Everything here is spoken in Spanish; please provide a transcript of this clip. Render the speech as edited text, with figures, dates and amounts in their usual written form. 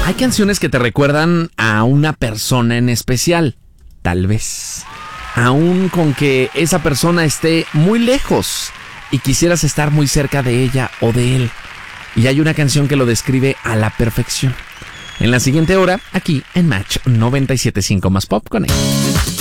Hay canciones que te recuerdan a una persona en especial, tal vez. Aún con que esa persona esté muy lejos y quisieras estar muy cerca de ella o de él. Y hay una canción que lo describe a la perfección. En la siguiente hora, aquí en Match 97.5 más Pop con él.